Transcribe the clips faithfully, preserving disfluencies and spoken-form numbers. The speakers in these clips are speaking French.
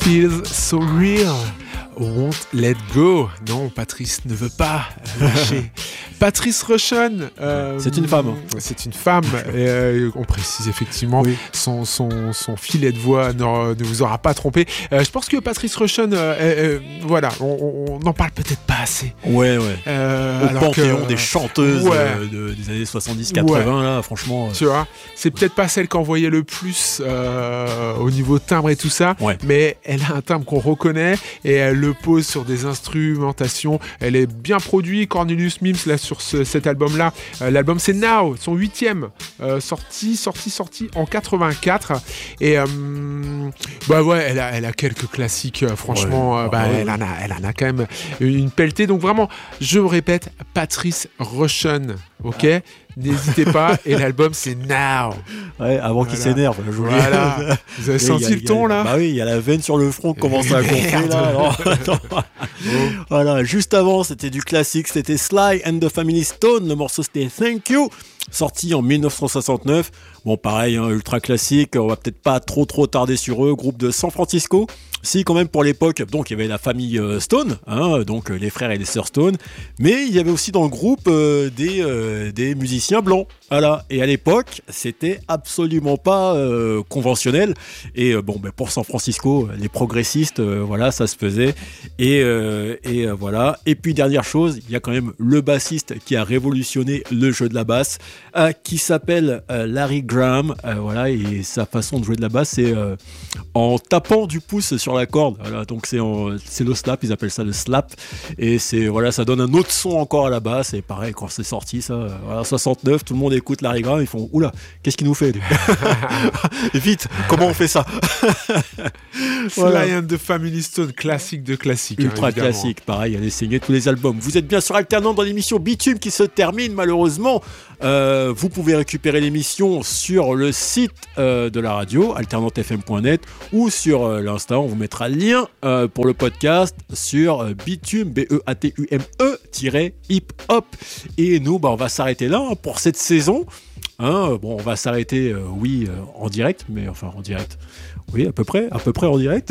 feels so real. Won't let go. Non, Patrice ne veut pas lâcher. Patrice Rushen. Euh, c'est une femme. C'est une femme. Et, euh, on précise effectivement, oui. son, son, son filet de voix ne, ne vous aura pas trompé. Euh, je pense que Patrice Rushen, euh, euh, voilà, on n'en parle peut-être pas assez. Ouais, ouais. Euh, Au panthéon que, des chanteuses ouais. euh, de, des années soixante-dix quatre-vingts, ouais. là, franchement. Euh... Tu vois, c'est peut-être pas celle qu'on voyait le plus euh, au niveau timbre et tout ça, ouais. mais elle a un timbre qu'on reconnaît et elle le pose sur des instrumentations. Elle est bien produite. Cornelius Mims, là, sur ce, cet album-là. Euh, l'album, c'est Now, son huitième. Euh, sorti, sorti, sorti en quatre-vingt-quatre. Et, euh, bah ouais, elle a, elle a quelques classiques, euh, franchement. Ouais, euh, bah, ouais. elle, en a, elle en a quand même une pelletée. Donc vraiment, je me répète, Patrice Rushen, ok ? N'hésitez pas, et l'album c'est Now. Ouais, avant voilà. qu'il s'énerve. Je voilà. Vous avez senti a, le ton a, là ? Bah oui, il y a la veine sur le front qui commence à gonfler là. Alors, oh. Voilà, juste avant, c'était du classique, c'était Sly and the Family Stone. Le morceau c'était Thank You, sorti en dix-neuf cent soixante-neuf. Bon, pareil, hein, ultra classique. On va peut-être pas trop trop tarder sur eux. Groupe de San Francisco. Si, quand même, pour l'époque, donc il y avait la famille euh, Stone, hein, donc euh, les frères et les sœurs Stone, mais il y avait aussi dans le groupe euh, des, euh, des musiciens blancs. Voilà. Et à l'époque, c'était absolument pas euh, conventionnel. Et euh, bon, ben, pour San Francisco, les progressistes, euh, voilà, ça se faisait. Et, euh, et euh, voilà. Et puis, dernière chose, il y a quand même le bassiste qui a révolutionné le jeu de la basse, euh, qui s'appelle euh, Larry Graham. Euh, voilà. Et sa façon de jouer de la basse, c'est euh, en tapant du pouce sur la corde. Voilà. Donc, c'est, en, c'est le slap. Ils appellent ça le slap. Et c'est, voilà, ça donne un autre son encore à la basse. Et pareil, quand c'est sorti, ça, voilà, soixante-neuf, tout le monde écoute Larry Graham, ils font oula, qu'est-ce qu'il nous fait lui? Vite, comment on fait ça? Sly and the Family Stone, classique de classique. Ultra hein, classique, pareil, allez saigner tous les albums. Vous êtes bien sur Alternant dans l'émission Bitume qui se termine malheureusement. Euh, vous pouvez récupérer l'émission sur le site euh, de la radio, alternante f m point net, ou sur euh, l'Insta, on vous mettra le lien euh, pour le podcast sur euh, Bitume, B E A T U M E, hip-hop. Et nous, bah, on va s'arrêter là hein, pour cette saison. Hein, bon, on va s'arrêter, euh, oui, euh, en direct, mais enfin en direct, oui, à peu près, à peu près en direct.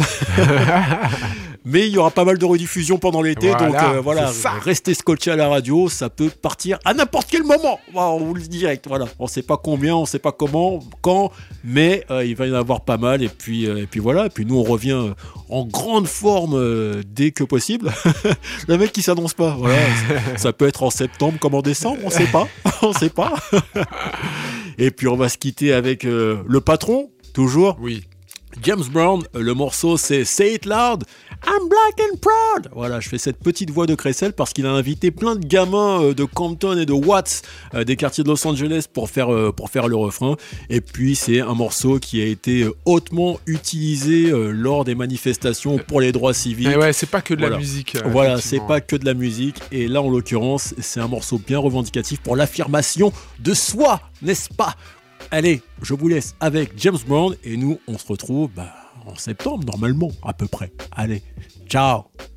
Mais il y aura pas mal de rediffusions pendant l'été, voilà, donc euh, voilà, restez scotchés à la radio, ça peut partir à n'importe quel moment. Voilà, on vous le dit direct, voilà, on sait pas combien, on sait pas comment, quand, mais euh, il va y en avoir pas mal, et puis, euh, et puis voilà, et puis nous on revient en grande forme euh, dès que possible. Le mec qui s'annonce pas, voilà, ça, ça peut être en septembre comme en décembre, on sait pas, on sait pas. Et puis on va se quitter avec euh, le patron, toujours. Oui. James Brown, le morceau c'est Say It Loud, I'm black and proud. Voilà, je fais cette petite voix de Cressel parce qu'il a invité plein de gamins de Compton et de Watts, des quartiers de Los Angeles, pour faire, pour faire le refrain. Et puis c'est un morceau qui a été hautement utilisé lors des manifestations pour les droits civiques. Et ouais, c'est pas que de voilà. la musique. Voilà, c'est pas que de la musique. Et là, en l'occurrence, c'est un morceau bien revendicatif pour l'affirmation de soi, n'est-ce pas? Allez, je vous laisse avec James Brown et nous, on se retrouve bah, en septembre, normalement, à peu près. Allez, ciao!